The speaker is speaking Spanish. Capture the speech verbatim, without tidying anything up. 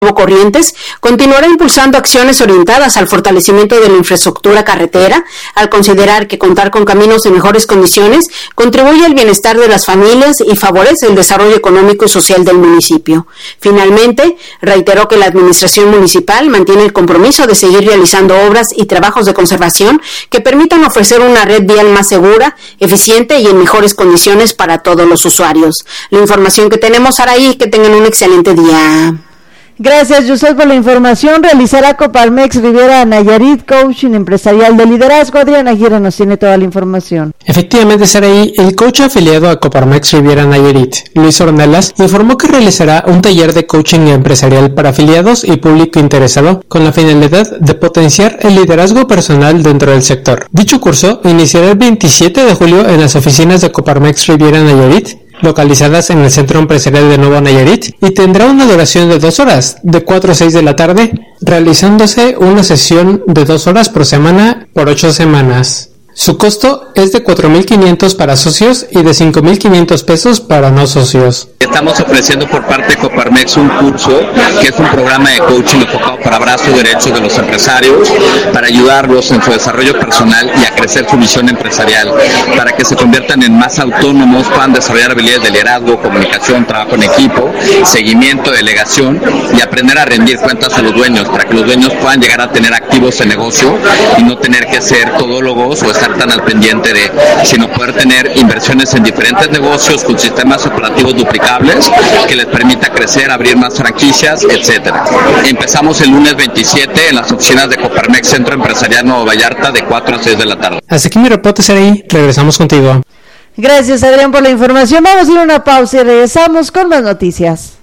Corrientes continuará impulsando acciones orientadas al fortalecimiento de la infraestructura carretera, al considerar que contar con caminos en mejores condiciones contribuye al bienestar de las familias y favorece el desarrollo económico y social del municipio. Finalmente, reiteró que la administración municipal mantiene el compromiso de seguir realizando obras y trabajos de conservación que permitan ofrecer una red vial más segura, eficiente y en mejores condiciones para todos los usuarios. La información que tenemos, Araí, que tengan un excelente día. Gracias, Yusef, por la información. Realizará Coparmex Riviera Nayarit Coaching Empresarial de Liderazgo. Adriana Aguirre nos tiene toda la información. Efectivamente, Saraí, el coach afiliado a Coparmex Riviera Nayarit, Luis Ornelas, informó que realizará un taller de coaching empresarial para afiliados y público interesado con la finalidad de potenciar el liderazgo personal dentro del sector. Dicho curso iniciará el veintisiete de julio en las oficinas de Coparmex Riviera Nayarit, localizadas en el Centro Empresarial de Nuevo Nayarit, y tendrá una duración de dos horas, de cuatro a seis de la tarde, realizándose una sesión de dos horas por semana por ocho semanas. Su costo es de cuatro mil quinientos para socios y de cinco mil quinientos pesos para no socios. Estamos ofreciendo por parte de Coparmex un curso que es un programa de coaching enfocado para brazo derecho de los empresarios, para ayudarlos en su desarrollo personal y a crecer su visión empresarial, para que se conviertan en más autónomos, puedan desarrollar habilidades de liderazgo, comunicación, trabajo en equipo, seguimiento, delegación y aprender a rendir cuentas a los dueños, para que los dueños puedan llegar a tener activos en negocio y no tener que ser todólogos o estar tan al pendiente de, sino poder tener inversiones en diferentes negocios con sistemas operativos duplicables que les permita crecer, abrir más franquicias, etcétera. Empezamos el lunes veintisiete en las oficinas de Coparmex Centro Empresarial Nuevo Vallarta de cuatro a seis de la tarde. Hasta aquí mi reporte, Saraí. Regresamos contigo. Gracias, Adrián, por la información. Vamos a ir a una pausa y regresamos con más noticias.